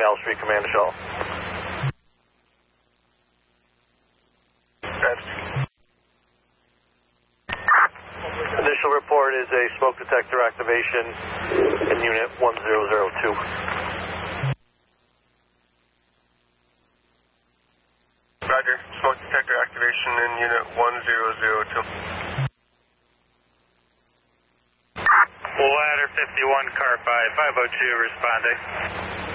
L Street, Command Shuttle. Initial report is a smoke detector activation in Unit 1002. Roger, smoke detector activation in Unit 1002. Ladder 51, car 502 responding.